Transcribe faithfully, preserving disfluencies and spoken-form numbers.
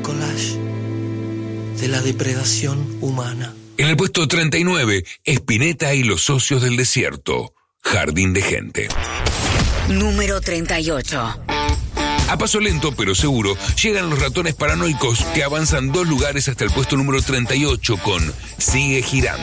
collage de la depredación humana. En el puesto treinta y nueve, Spinetta y los socios del desierto, Jardín de gente. Número treinta y ocho. A paso lento pero seguro, llegan los ratones paranoicos que avanzan dos lugares hasta el puesto número treinta y ocho con Sigue girando.